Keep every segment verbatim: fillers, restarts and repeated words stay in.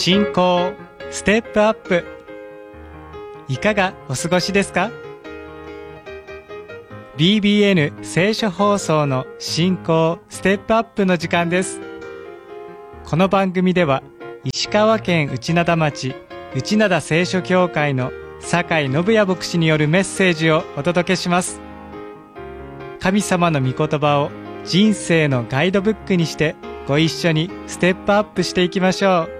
信仰ステップアップ、いかがお過ごしですか？ ビービーエヌ 聖書放送の信仰ステップアップの時間です。この番組では石川県内灘町内灘聖書教会の酒井信也牧師によるメッセージをお届けします。神様の御言葉を人生のガイドブックにしてご一緒にステップアップしていきましょう。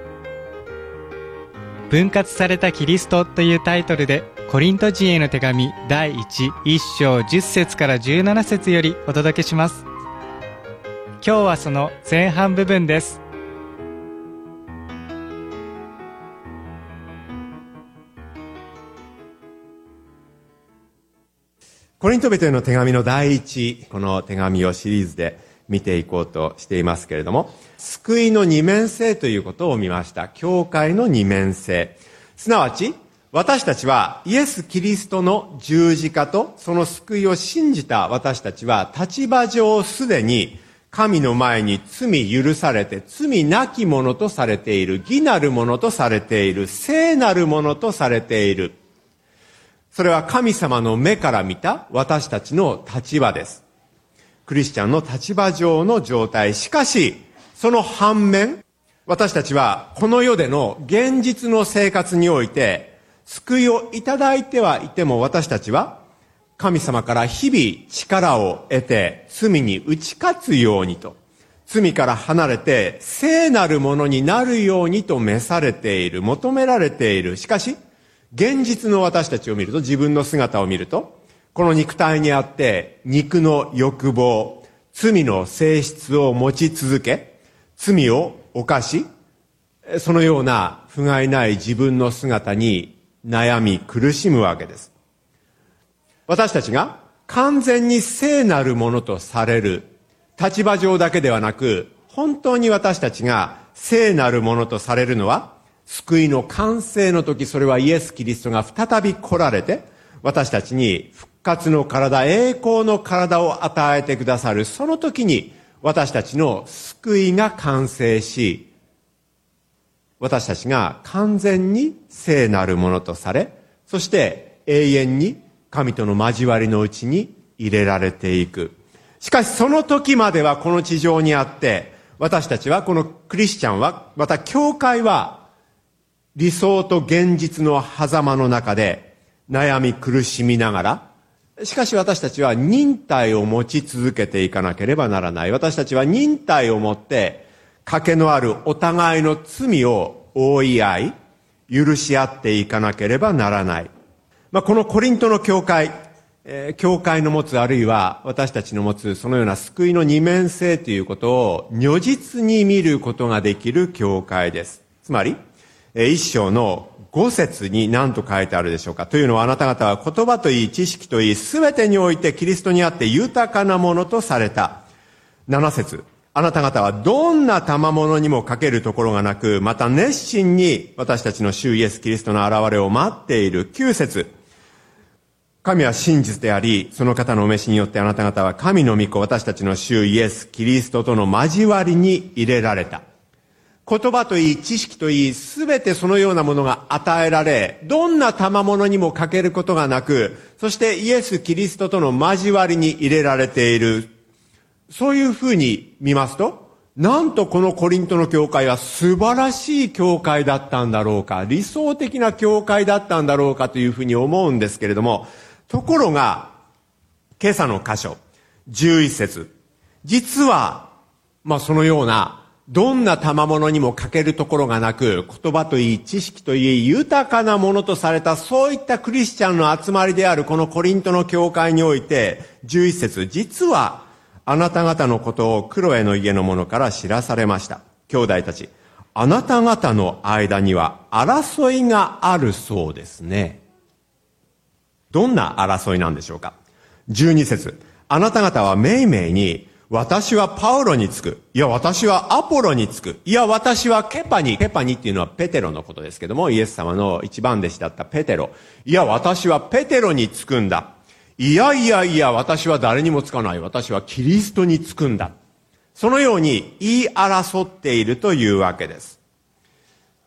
分割されたキリストというタイトルでコリント人への手紙だいいち、いっ章じゅっ節からじゅうなな節よりお届けします。今日はその前半部分です。 コリント人への手紙のだいいち、この手紙をシリーズで見ていこうとしていますけれども、救いの二面性ということを見ました。教会の二面性。すなわち、私たちはイエス・キリストの十字架とその救いを信じた私たちは立場上すでに神の前に罪許されて罪なきものとされている、義なるものとされている、聖なるものとされている。それは神様の目から見た私たちの立場です。クリスチャンの立場上の状態。しかし、その反面、私たちはこの世での現実の生活において、救いをいただいてはいても私たちは、神様から日々力を得て、罪に打ち勝つようにと、罪から離れて聖なるものになるようにと召されている、求められている。しかし、現実の私たちを見ると、自分の姿を見ると、この肉体にあって肉の欲望、罪の性質を持ち続け、罪を犯し、そのような不甲斐ない自分の姿に悩み苦しむわけです。私たちが完全に聖なるものとされる立場上だけではなく、本当に私たちが聖なるものとされるのは、救いの完成の時、それはイエス・キリストが再び来られて、私たちに復活の体、栄光の体を与えてくださる、その時に私たちの救いが完成し、私たちが完全に聖なるものとされ、そして永遠に神との交わりのうちに入れられていく。しかしその時まではこの地上にあって、私たちはこのクリスチャンは、また教会は理想と現実の狭間の中で悩み苦しみながら、しかし私たちは忍耐を持ち続けていかなければならない。私たちは忍耐を持って賭けのあるお互いの罪を覆い合い、許し合っていかなければならない。まあ、このコリントの教会、えー、教会の持つあるいは私たちの持つそのような救いの二面性ということを如実に見ることができる教会です。つまり、えー、一章の五節に何と書いてあるでしょうか。というのは、あなた方は言葉といい知識といいすべてにおいてキリストにあって豊かなものとされた。七節、あなた方はどんな賜物にも欠けるところがなく、また熱心に私たちの主イエスキリストの現れを待っている。九節、神は真実であり、その方のお召しによってあなた方は神の御子、私たちの主イエスキリストとの交わりに入れられた。言葉といい、知識といい、すべてそのようなものが与えられ、どんな賜物にも欠けることがなく、そしてイエス・キリストとの交わりに入れられている。そういうふうに見ますと、なんとこのコリントの教会は素晴らしい教会だったんだろうか、理想的な教会だったんだろうかというふうに思うんですけれども、ところが、今朝の箇所、じゅういち節、実は、まあそのような、どんな賜物にも欠けるところがなく、言葉といい、知識といい、豊かなものとされた、そういったクリスチャンの集まりであるこのコリントの教会において、じゅういち節、実はあなた方のことをクロエの家の者から知らされました。兄弟たち、あなた方の間には争いがあるそうですね。どんな争いなんでしょうか。じゅうに節、あなた方はめいめいに、私はパウロにつく。いや、私はアポロにつく。いや、私はケパに。ケパにっていうのはペテロのことですけども、イエス様の一番弟子だったペテロ。いや、私はペテロにつくんだ。いやいやいや、私は誰にもつかない。私はキリストにつくんだ。そのように言い争っているというわけです。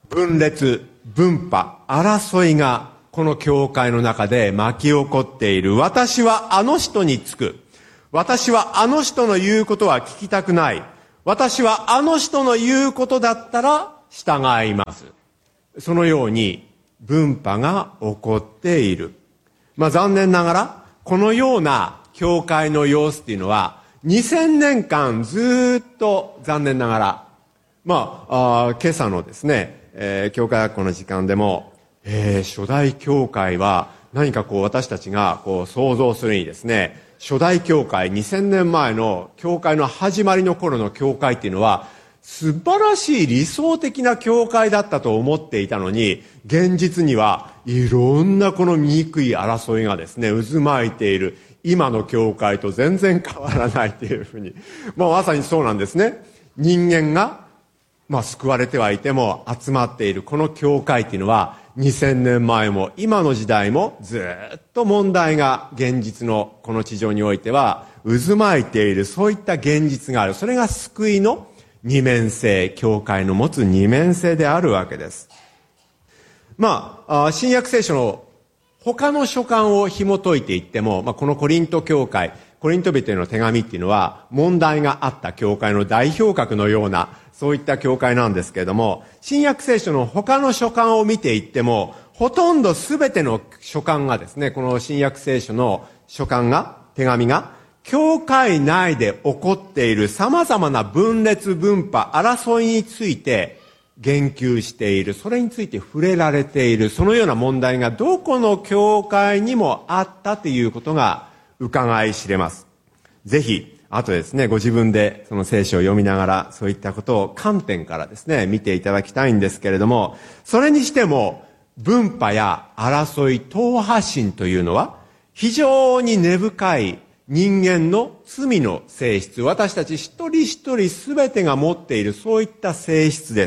分裂、分派、争いがこの教会の中で巻き起こっている。私はあの人につく。私はあの人の言うことは聞きたくない。私はあの人の言うことだったら従います。そのように分派が起こっている。まあ残念ながらこのような教会の様子っていうのはにせんねんかんずっと残念ながら、まあ、あ今朝のですね、えー、教会学校の時間でも、えー、初代教会は何かこう私たちがこう想像するにですね、初代教会、にせんねんまえの教会の始まりの頃の教会っていうのは素晴らしい理想的な教会だったと思っていたのに、現実にはいろんなこの醜い争いがですね、渦巻いている今の教会と全然変わらないというふうに、まあまさにそうなんですね。人間がまあ救われてはいても集まっているこの教会っていうのはにせんねんまえも今の時代もずっと問題が現実のこの地上においては渦巻いている、そういった現実がある。それが救いの二面性、教会の持つ二面性であるわけです。まあ、新約聖書の他の書簡を紐解いていっても、まあ、このコリント教会、コリント人への手紙っていうのは問題があった教会の代表格のような、そういった教会なんですけれども、新約聖書の他の書簡を見ていっても、ほとんど全ての書簡がですね、この新約聖書の書簡が、手紙が、教会内で起こっている様々な分裂、分派、争いについて言及している。それについて触れられている。そのような問題がどこの教会にもあったということが伺い知れます。ぜひ、あとですね、ご自分でその聖書を読みながら、そういったことを観点からですね、見ていただきたいんですけれども、それにしても、分派や争い、党派心というのは、非常に根深い人間の罪の性質、私たち一人一人すべてが持っている、そういった性質です。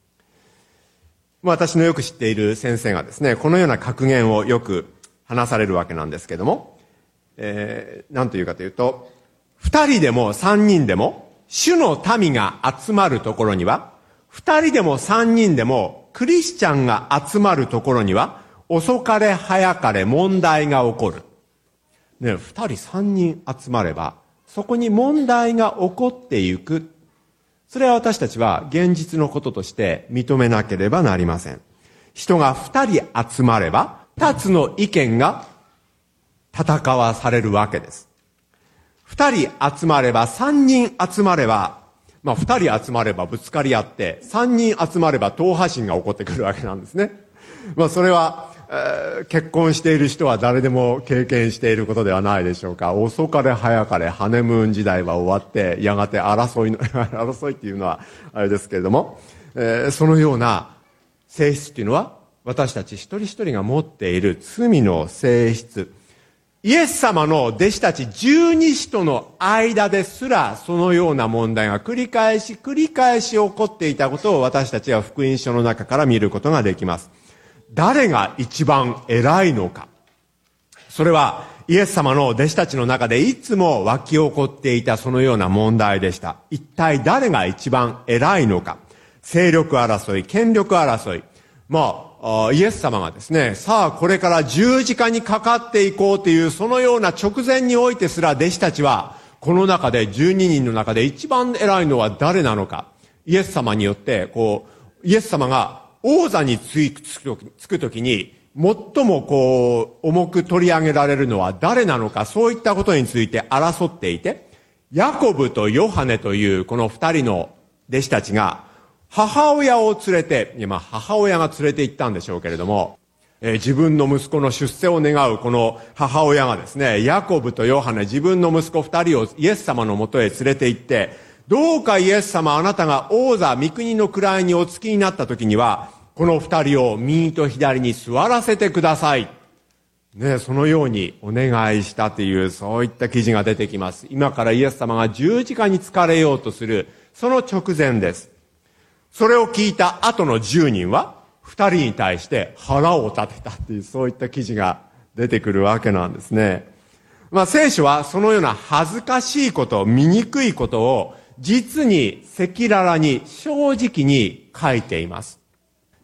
私のよく知っている先生がですね、このような格言をよく話されるわけなんですけども、えー、何というかというと、二人でも三人でも、主の民が集まるところには、二人でも三人でも、クリスチャンが集まるところには、遅かれ早かれ問題が起こる。ね、二人三人集まれば、そこに問題が起こっていく。それは私たちは現実のこととして認めなければなりません。人が二人集まれば、二つの意見が戦わされるわけです。二人集まれば、三人集まれば、まあ二人集まればぶつかり合って、三人集まれば党派心が起こってくるわけなんですね。まあそれは、えー、結婚している人は誰でも経験していることではないでしょうか。遅かれ早かれハネムーン時代は終わって、やがて争いの、争いっていうのはあれですけれども、えー、そのような性質っていうのは、私たち一人一人が持っている罪の性質。イエス様の弟子たち十二使徒の間ですらそのような問題が繰り返し繰り返し起こっていたことを私たちは福音書の中から見ることができます。誰が一番偉いのか。それはイエス様の弟子たちの中でいつも湧き起こっていたそのような問題でした。一体誰が一番偉いのか。勢力争い、権力争い。まあイエス様がですね、さあこれから十字架にかかっていこうというそのような直前においてすら弟子たちはこの中でじゅうににんの中で一番偉いのは誰なのか。イエス様によってこうイエス様が王座につくときに最もこう重く取り上げられるのは誰なのか、そういったことについて争っていて、ヤコブとヨハネというこの二人の弟子たちが母親を連れて、今母親が連れて行ったんでしょうけれども、えー、自分の息子の出世を願うこの母親がですね、ヤコブとヨハネ、自分の息子二人をイエス様のもとへ連れて行って、どうかイエス様あなたが王座、御国の位にお付きになった時には、この二人を右と左に座らせてください。ね、そのようにお願いしたという、そういった記事が出てきます。今からイエス様が十字架につかれようとする、その直前です。それを聞いた後の十人は、二人に対して腹を立てたっていう、そういった記事が出てくるわけなんですね。まあ聖書はそのような恥ずかしいこと、醜いことを、実に赤裸々に正直に書いています。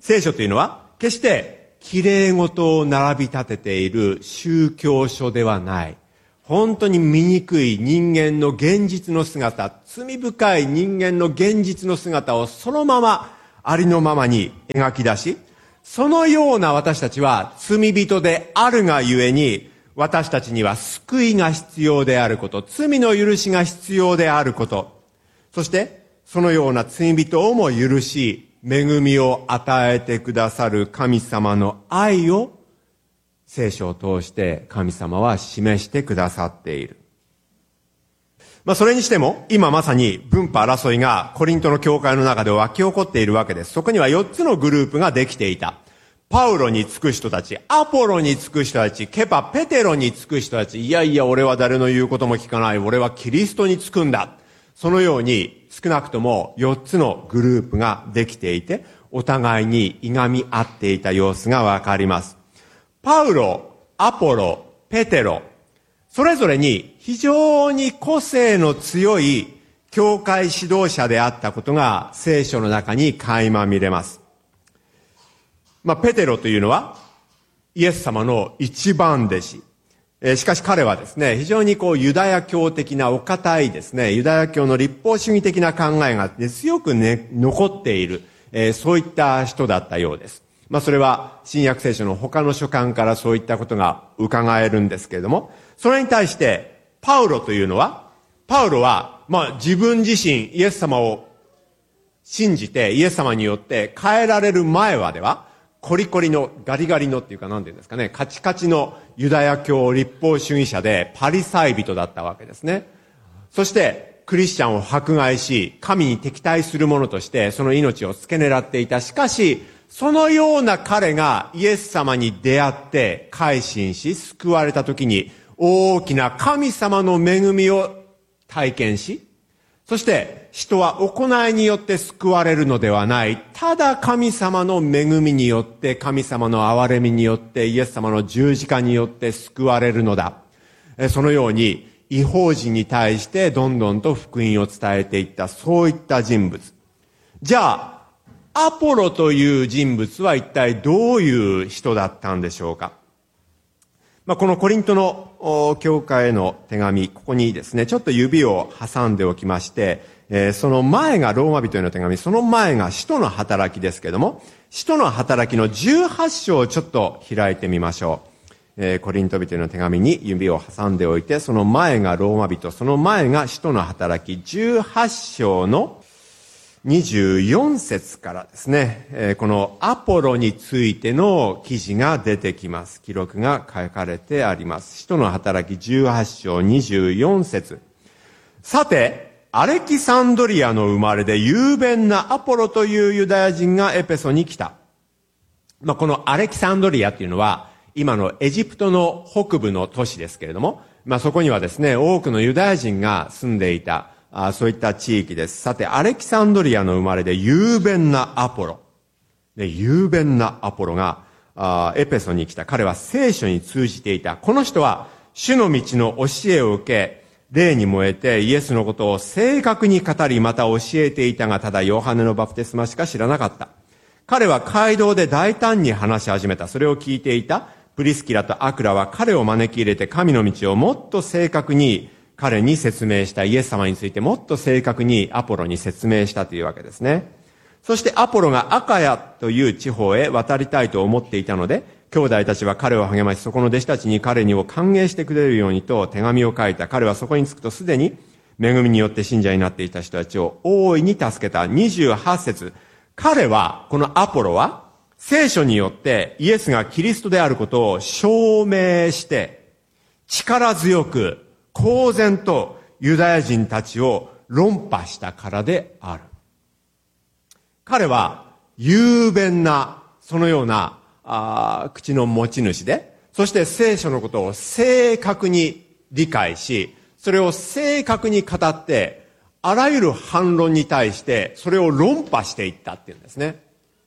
聖書というのは決して綺麗事を並び立てている宗教書ではない。本当に醜い人間の現実の姿、罪深い人間の現実の姿をそのままありのままに描き出し、そのような私たちは罪人であるがゆえに、私たちには救いが必要であること、罪の許しが必要であること、そしてそのような罪人をも許し、恵みを与えてくださる神様の愛を聖書を通して神様は示してくださっている。まあそれにしても今まさに分派争いがコリントの教会の中で湧き起こっているわけです。そこにはよっつのグループができていた。パウロにつく人たち、アポロにつく人たち、ケパ、ペテロにつく人たち、いやいや俺は誰の言うことも聞かない、俺はキリストにつくんだ。そのように少なくともよっつのグループができていて、お互いにいがみ合っていた様子がわかります。パウロ、アポロ、ペテロ、それぞれに非常に個性の強い教会指導者であったことが聖書の中に垣間見れます。まあ、ペテロというのはイエス様の一番弟子。えー、しかし彼はですね、非常にこうユダヤ教的なお堅いですね、ユダヤ教の立法主義的な考えが強くね、残っている、えー、そういった人だったようです。まあそれは新約聖書の他の書簡からそういったことが伺えるんですけれども、それに対してパウロというのは、パウロはまあ自分自身イエス様を信じてイエス様によって変えられる前はでは、コリコリのガリガリのっていうか何て言うんですかね、カチカチのユダヤ教立法主義者でパリサイ人だったわけですね。そしてクリスチャンを迫害し、神に敵対する者としてその命を付け狙っていた。しかしそのような彼がイエス様に出会って改心し救われた時に大きな神様の恵みを体験し、そして人は行いによって救われるのではない。ただ神様の恵みによって、神様の憐れみによって、イエス様の十字架によって救われるのだ。そのように異邦人に対してどんどんと福音を伝えていった、そういった人物。じゃあ、アポロという人物は一体どういう人だったんでしょうか。まあ、このコリントの教会への手紙、ここにですね、ちょっと指を挟んでおきまして、えー、その前がローマ人への手紙、その前が使徒の働きですけれども、使徒の働きのじゅうはち章をちょっと開いてみましょう。えー、コリント人への手紙に指を挟んでおいて、その前がローマ人、その前が使徒の働きじゅうはち章のにじゅうよん節からですね、えー、このアポロについての記事が出てきます。記録が書かれてあります。使徒の働きじゅうはち章にじゅうよん節。さて、アレキサンドリアの生まれで雄弁なアポロというユダヤ人がエペソに来た。まあ、このアレキサンドリアっていうのは、今のエジプトの北部の都市ですけれども、まあ、そこにはですね、多くのユダヤ人が住んでいた。あそういった地域です。さて、アレキサンドリアの生まれで雄弁なアポロ。で雄弁なアポロがあエペソに来た。彼は聖書に通じていた。この人は主の道の教えを受け、霊に燃えてイエスのことを正確に語り、また教えていたが、ただヨハネのバプテスマしか知らなかった。彼は街道で大胆に話し始めた。それを聞いていたプリスキラとアクラは彼を招き入れて神の道をもっと正確に彼に説明した。イエス様についてもっと正確にアポロに説明したというわけですね。そしてアポロがアカヤという地方へ渡りたいと思っていたので、兄弟たちは彼を励まし、そこの弟子たちに彼にを歓迎してくれるようにと手紙を書いた。彼はそこに着くとすでに恵みによって信者になっていた人たちを大いに助けた。にじゅうはち節。彼は、このアポロは聖書によってイエスがキリストであることを証明して、力強く公然とユダヤ人たちを論破したからである。彼は雄弁なそのようなあ口の持ち主で、そして聖書のことを正確に理解し、それを正確に語って、あらゆる反論に対してそれを論破していったっていうんですね。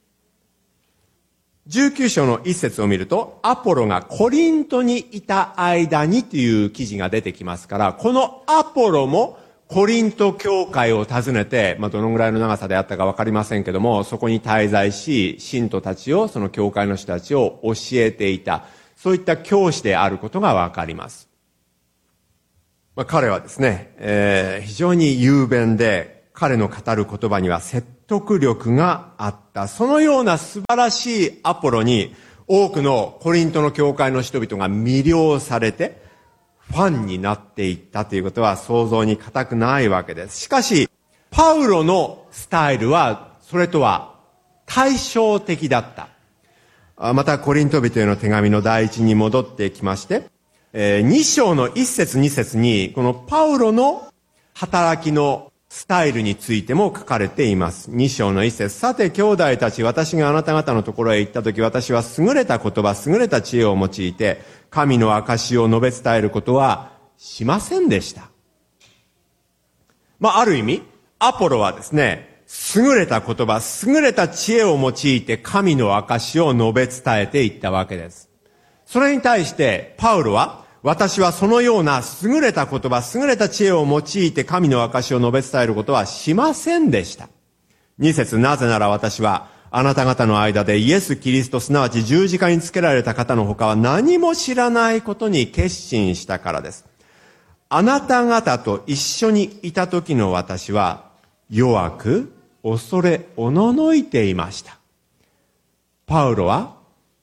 じゅうきゅう章の一節を見ると、アポロがコリントにいた間にという記事が出てきますから、このアポロもコリント教会を訪ねて、まあ、どのぐらいの長さであったかわかりませんけども、そこに滞在し、信徒たちを、その教会の人たちを教えていた、そういった教師であることがわかります。まあ、彼はですね、えー、非常に雄弁で、彼の語る言葉には説得力があった。そのような素晴らしいアポロに、多くのコリントの教会の人々が魅了されて、ファンになっていったということは想像に難くないわけです。しかし、パウロのスタイルは、それとは対照的だった。また、コリント人への手紙の第一に戻ってきまして、に章の一節二節に、このパウロの働きのスタイルについても書かれています。に章の一節、さて兄弟たち、私があなた方のところへ行ったとき、私は優れた言葉、優れた知恵を用いて、神の証を述べ伝えることはしませんでした。まあ、ある意味、アポロはですね、優れた言葉、優れた知恵を用いて神の証を述べ伝えていったわけです。それに対して、パウロは、私はそのような優れた言葉、優れた知恵を用いて神の証を述べ伝えることはしませんでした。二節、なぜなら私はあなた方の間でイエス・キリスト、すなわち十字架につけられた方の他は何も知らないことに決心したからです。あなた方と一緒にいた時の私は弱く恐れおののいていました。パウロは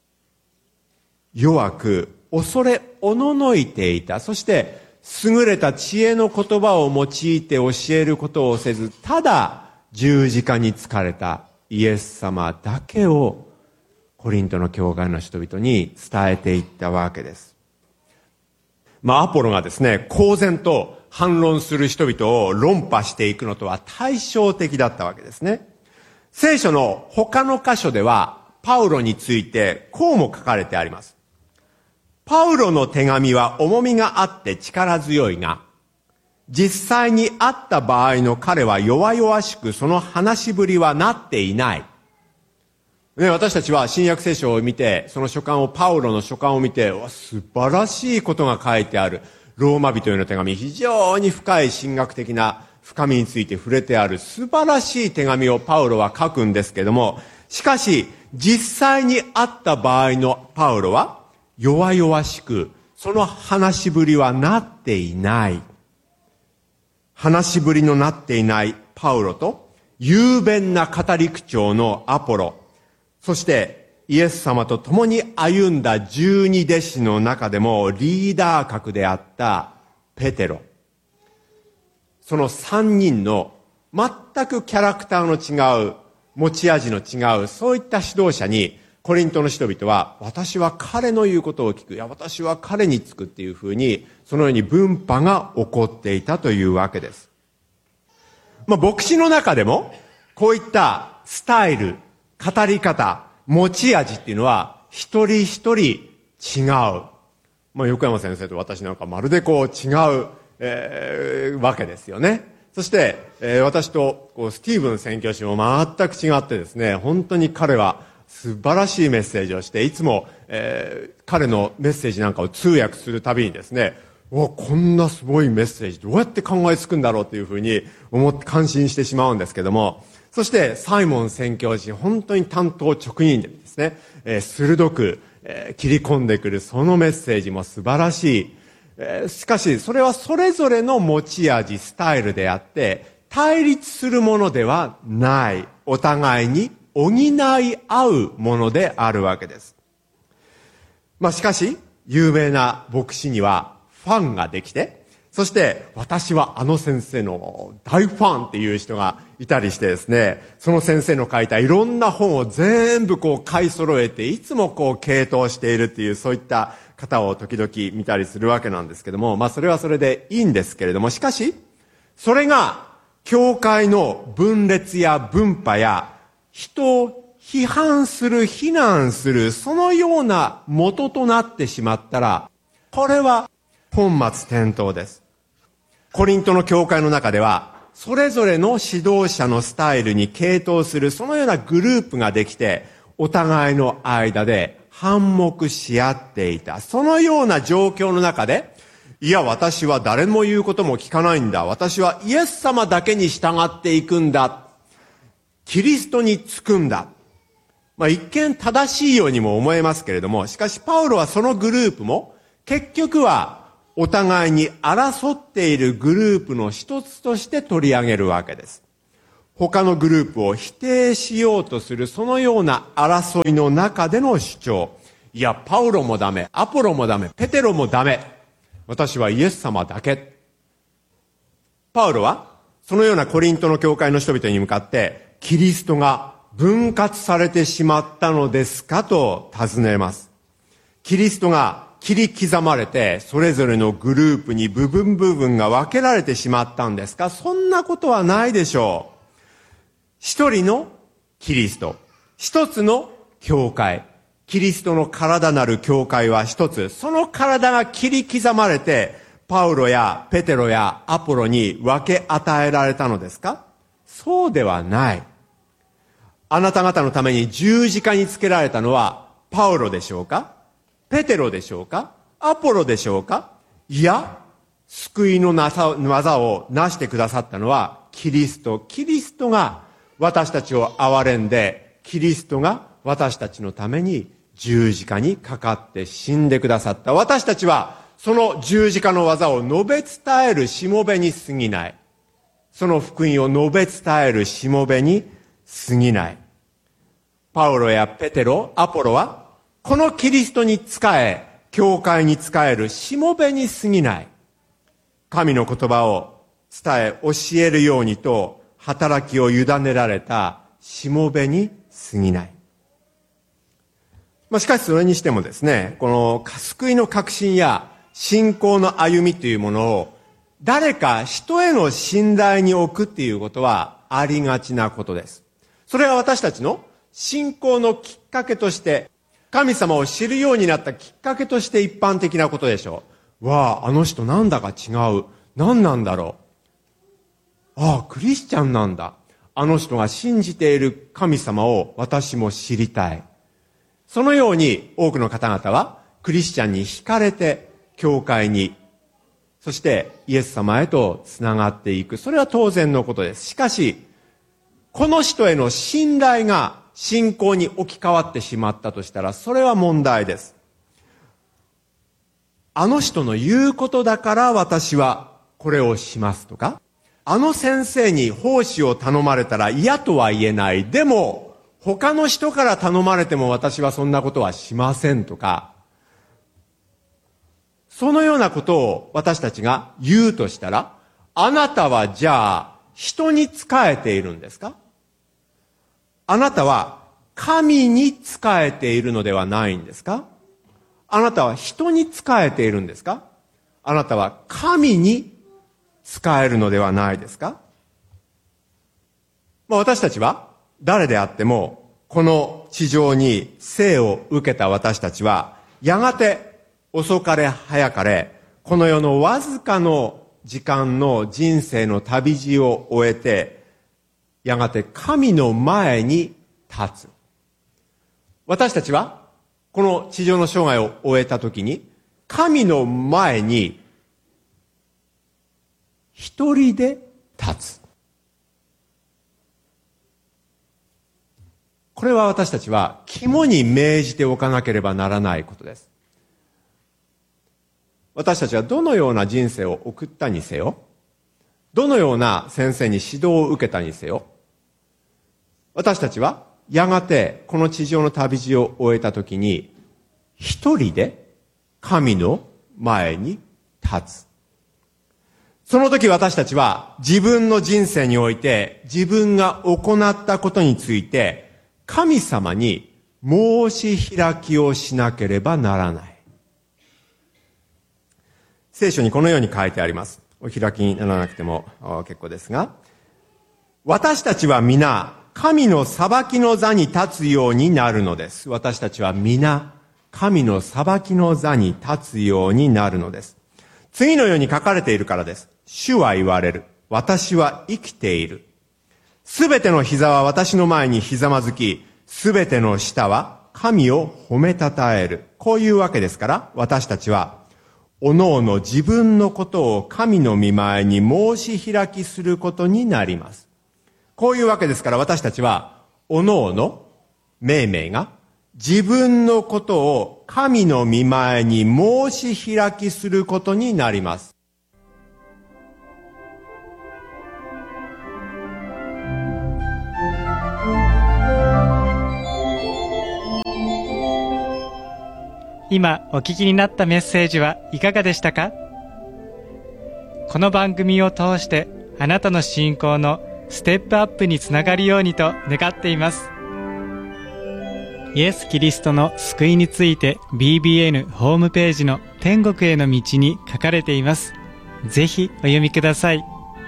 弱く恐れおののいていた。そして優れた知恵の言葉を用いて教えることをせず、ただ十字架につかれたイエス様だけをコリントの教会の人々に伝えていったわけです。まあアポロがですね、公然と反論する人々を論破していくのとは対照的だったわけですね。聖書の他の箇所ではパウロについてこうも書かれてあります。パウロの手紙は重みがあって力強いが、実際に会った場合の彼は弱々しく、その話しぶりはなっていない。ね、私たちは新約聖書を見て、その書簡を、パウロの書簡を見て、わ、素晴らしいことが書いてある。ローマ人への手紙、非常に深い神学的な深みについて触れてある素晴らしい手紙をパウロは書くんですけども、しかし、実際に会った場合のパウロは、弱々しく、その話しぶりはなっていない。話しぶりのなっていないパウロと、雄弁な語り口調のアポロ、そしてイエス様と共に歩んだ十二弟子の中でもリーダー格であったペテロ。その三人の全くキャラクターの違う、持ち味の違う、そういった指導者に、コリントの人々は、私は彼の言うことを聞く。いや、私は彼につくっていうふうに、そのように分派が起こっていたというわけです。まあ、牧師の中でも、こういったスタイル、語り方、持ち味っていうのは、一人一人違う。まあ、横山先生と私なんかまるでこう違う、えー、わけですよね。そして、えー、私とこうスティーブン宣教師も全く違ってですね、本当に彼は、素晴らしいメッセージをして、いつも、えー、彼のメッセージなんかを通訳するたびにですね、お、こんなすごいメッセージどうやって考えつくんだろうというふうに思って感心してしまうんですけども、そしてサイモン宣教師、本当に単刀直入でですね、えー、鋭く、えー、切り込んでくるそのメッセージも素晴らしい。えー、しかしそれはそれぞれの持ち味、スタイルであって、対立するものではない。お互いに補い合うものであるわけです。まあしかし、有名な牧師にはファンができて、そして私はあの先生の大ファンっていう人がいたりしてですね、その先生の書いたいろんな本を全部こう買い揃えて、いつもこう傾倒しているっていう、そういった方を時々見たりするわけなんですけども、まあそれはそれでいいんですけれども、しかし、それが教会の分裂や分派や人を批判する、非難する、そのような元となってしまったら、これは本末転倒です。コリントの教会の中では、それぞれの指導者のスタイルに傾倒する、そのようなグループができて、お互いの間で反目し合っていた。そのような状況の中で、 いや、私は誰も言うことも聞かないんだ。私はイエス様だけに従っていくんだ。キリストにつくんだ。まあ一見正しいようにも思えますけれども、しかしパウロはそのグループも結局はお互いに争っているグループの一つとして取り上げるわけです。他のグループを否定しようとするそのような争いの中での主張。いや、パウロもダメ、アポロもダメ、ペテロもダメ。私はイエス様だけ。パウロはそのようなコリントの教会の人々に向かって、キリストが分割されてしまったのですかと尋ねます。キリストが切り刻まれて、それぞれのグループに部分部分が分けられてしまったんですか？そんなことはないでしょう。一人のキリスト、一つの教会、キリストの体なる教会は一つ、その体が切り刻まれて、パウロやペテロやアポロに分け与えられたのですか？そうではない。あなた方のために十字架につけられたのはパウロでしょうか？ペテロでしょうか？アポロでしょうか？いや、救いのなさ技をなしてくださったのはキリスト。キリストが私たちを憐れんで、キリストが私たちのために十字架にかかって死んでくださった。私たちはその十字架の技を述べ伝えるしもべに過ぎない。その福音を述べ伝えるしもべに過ぎない。パウロやペテロ、アポロはこのキリストに仕え、教会に仕えるしもべに過ぎない。神の言葉を伝え、教えるようにと働きを委ねられたしもべに過ぎない。まあ、しかしそれにしてもですね、この救いの確信や信仰の歩みというものを誰か人への信頼に置くっていうことはありがちなことです。それは私たちの信仰のきっかけとして、神様を知るようになったきっかけとして一般的なことでしょう。わあ、あの人なんだか違う。何なんだろう。ああ、クリスチャンなんだ。あの人が信じている神様を私も知りたい。そのように多くの方々はクリスチャンに惹かれて教会に、そしてイエス様へとつながっていく。それは当然のことです。しかし、この人への信頼が信仰に置き換わってしまったとしたら、それは問題です。あの人の言うことだから私はこれをしますとか、あの先生に奉仕を頼まれたら嫌とは言えない。でも、他の人から頼まれても私はそんなことはしませんとか、そのようなことを私たちが言うとしたら、あなたはじゃあ人に仕えているんですか？あなたは神に仕えているのではないんですか？あなたは人に仕えているんですか？あなたは神に仕えるのではないですか？まあ、私たちは誰であっても、この地上に生を受けた私たちは、やがて遅かれ早かれ、この世のわずかの時間の人生の旅路を終えて、やがて神の前に立つ。私たちはこの地上の生涯を終えたときに、神の前に一人で立つ。これは私たちは肝に銘じておかなければならないことです。私たちはどのような人生を送ったにせよ、どのような先生に指導を受けたにせよ、私たちはやがてこの地上の旅路を終えたときに、一人で神の前に立つ。その時私たちは自分の人生において自分が行ったことについて神様に申し開きをしなければならない。聖書にこのように書いてあります。お開きにならなくても結構ですが、私たちは皆神の裁きの座に立つようになるのです。私たちは皆神の裁きの座に立つようになるのです。次のように書かれているからです。主は言われる。私は生きている。すべての膝は私の前にひざまずき、すべての舌は神を褒めたたえる。こういうわけですから、私たちはおのおの自分のことを神の御前に申し開きすることになります。こういうわけですから、私たちはおのおの命名が自分のことを神の御前に申し開きすることになります。 今お聞きになったメッセージはいかがでしたか？この番組を通してあなたの信仰のステップアップにつながるようにと願っています。イエス・キリストの救いについて ビービーエヌ ホームページの天国への道に書かれています。ぜひお読みください。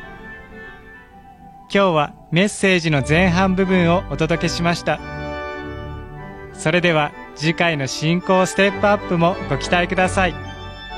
今日はメッセージの前半部分をお届けしました。それでは次回の信仰ステップアップもご期待ください。